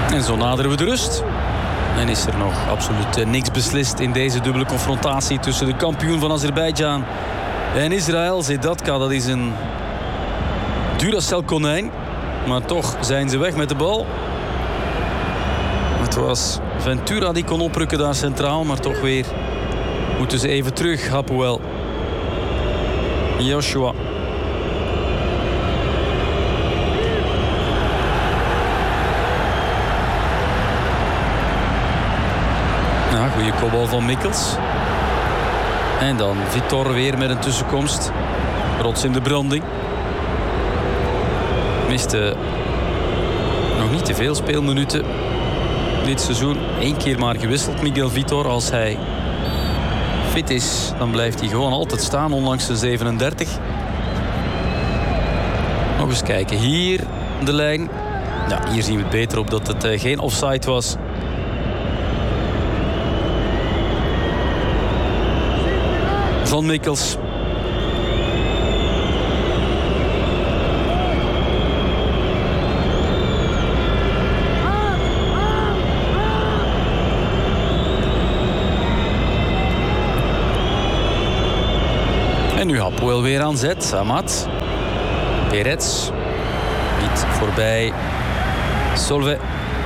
En zo naderen we de rust. En is er nog absoluut niks beslist in deze dubbele confrontatie tussen de kampioen van Azerbeidzjan en Israël. Zedatka, dat is een Duracell-konijn. Maar toch zijn ze weg met de bal. Het was Ventura die kon oprukken daar centraal. Maar toch weer moeten ze even terug. Hapoel. Joshua. Ja, goede kopbal van Mikkels. En dan Vitor weer met een tussenkomst. Rots in de branding. Miste nog niet te veel speelminuten dit seizoen. 1 keer maar gewisseld, Miguel Vitor. Als hij fit is, dan blijft hij gewoon altijd staan, ondanks de 37. Nog eens kijken. Hier de lijn. Ja, hier zien we het beter op dat het geen offside was. Van Mikkels. En nu Hapoel weer aan zet. Amat. Peretz. Niet voorbij. Solve.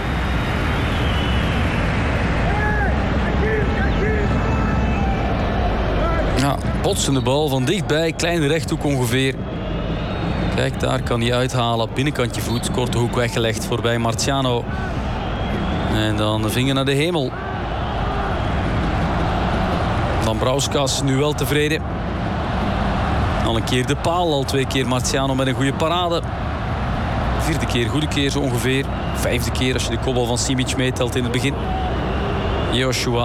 Ja, botsende bal van dichtbij. Kleine rechthoek ongeveer. Kijk, daar kan hij uithalen. Binnenkantje voet. Korte hoek weggelegd voorbij Marciano. En dan de vinger naar de hemel. Dambrauskas nu wel tevreden. Al een keer de paal. Al 2 keer Marciano met een goede parade. 4e keer, goede keer zo ongeveer. 5e keer als je de kopbal van Simic meetelt in het begin. Joshua.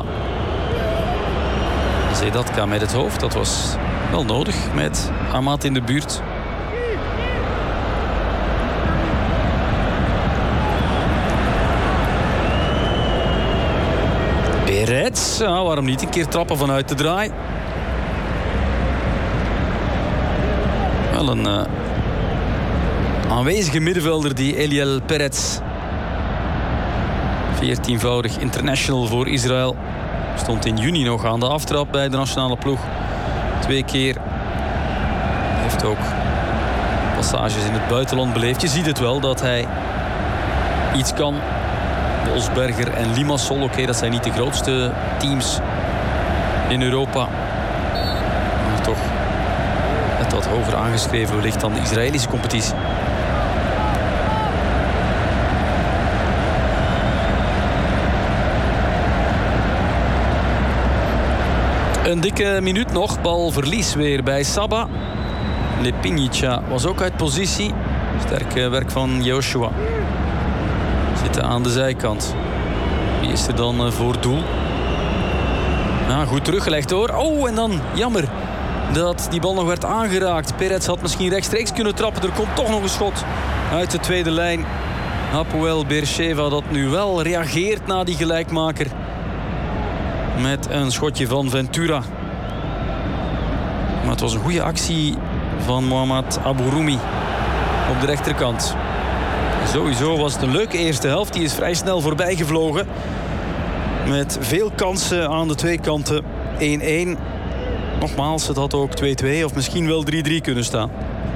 Zedatka met het hoofd. Dat was wel nodig met Amat in de buurt. Peretz. Ja, waarom niet een keer trappen vanuit de draai. Wel een aanwezige middenvelder, die Eliel Peretz. 14-voudig international voor Israël. Stond in juni nog aan de aftrap bij de nationale ploeg. 2 keer. Heeft ook passages in het buitenland beleefd. Je ziet het wel dat hij iets kan. Wolfsberger en Limassol. Oké, dat zijn niet de grootste teams in Europa. Maar toch net wat hoger aangeschreven wellicht dan de Israëlische competitie. Een dikke minuut nog. Balverlies weer bij Saba. Lepinjica was ook uit positie. Sterk werk van Joshua. Zitten aan de zijkant. Wie is er dan voor doel? Ja, goed teruggelegd hoor. Oh, en dan jammer dat die bal nog werd aangeraakt. Peretz had misschien rechtstreeks kunnen trappen. Er komt toch nog een schot uit de tweede lijn. Hapoel Beersheva dat nu wel reageert na die gelijkmaker. Met een schotje van Ventura. Maar het was een goede actie van Mohamed Abouroumi op de rechterkant. Sowieso was het een leuke eerste helft. Die is vrij snel voorbij gevlogen. Met veel kansen aan de twee kanten. 1-1. Nogmaals, het had ook 2-2 of misschien wel 3-3 kunnen staan.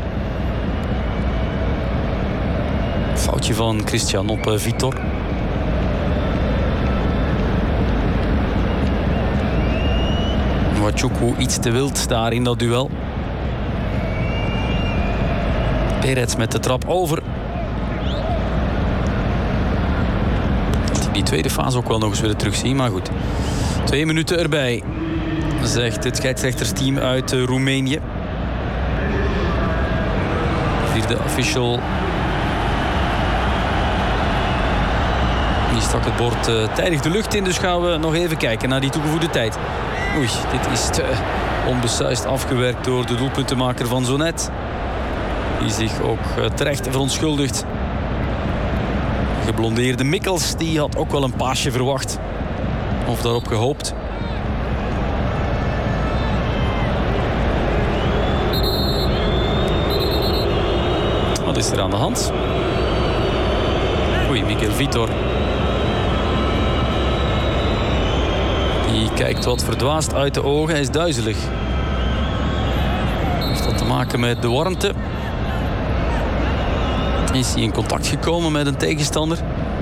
Foutje van Christian op Vitor. Nwachukwu iets te wild daar in dat duel. Peretz met de trap over. Die tweede fase ook wel nog eens willen terugzien, maar goed. 2 minuten erbij, zegt het scheidsrechtersteam uit Roemenië. Vierde official. Die stak het bord tijdig de lucht in, dus gaan we nog even kijken naar die toegevoegde tijd. Oei, dit is te onbesuisd afgewerkt door de doelpuntenmaker van zo net. Die zich ook terecht verontschuldigt. Geblondeerde Mikkels, die had ook wel een paasje verwacht. Of daarop gehoopt. Wat is er aan de hand? Oei, Miguel Vitor. Die kijkt wat verdwaasd uit de ogen. Hij is duizelig. Heeft dat te maken met de warmte? Is hij in contact gekomen met een tegenstander?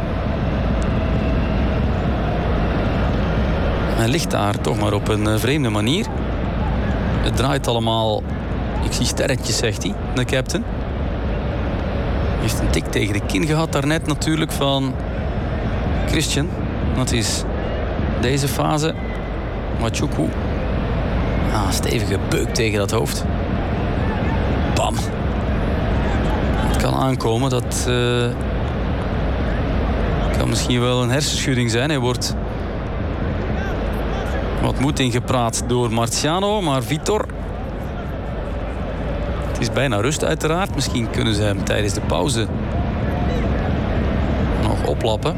Hij ligt daar toch maar op een vreemde manier. Het draait allemaal. Ik zie sterretjes, zegt hij, de captain. Hij heeft een tik tegen de kin gehad daarnet natuurlijk van Christian. Dat is deze fase. Machuku. Stevige beuk tegen dat hoofd. Bam. Het kan aankomen. Dat kan misschien wel een hersenschudding zijn. Hij wordt wat moed ingepraat door Marciano. Maar Vitor... Het is bijna rust uiteraard. Misschien kunnen ze hem tijdens de pauze nog oplappen.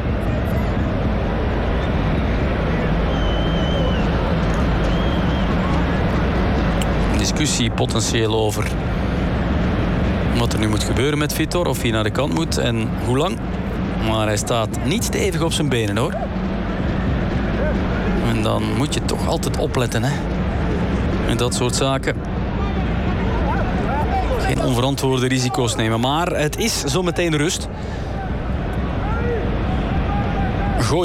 Een discussie potentieel over wat er nu moet gebeuren met Vitor. Of hij naar de kant moet en hoe lang. Maar hij staat niet stevig op zijn benen, hoor. En dan moet je toch altijd opletten, hè. En dat soort zaken. Geen onverantwoorde risico's nemen. Maar het is zometeen rust.